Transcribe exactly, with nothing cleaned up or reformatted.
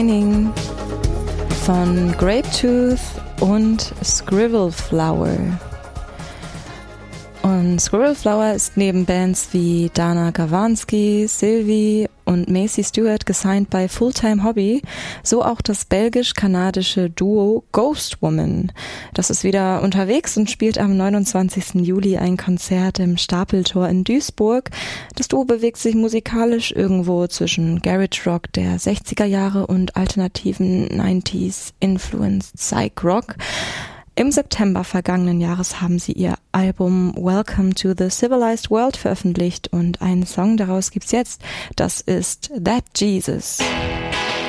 von Grapetooth und Scribbleflower. Und Scribbleflower ist neben Bands wie Dana Gawanski, Sylvie und Macy Stewart gesigned bei Fulltime Hobby, so auch das belgisch-kanadische Duo Ghost Woman. Das ist wieder unterwegs und spielt am neunundzwanzigsten Juli ein Konzert im Stapeltor in Duisburg. Das Duo bewegt sich musikalisch irgendwo zwischen Garage Rock der sechziger Jahre und alternativen neunziger Influenced Psych Rock. Im September vergangenen Jahres haben sie ihr Album Welcome to the Civilized World veröffentlicht und einen Song daraus gibt's jetzt. Das ist That Jesus.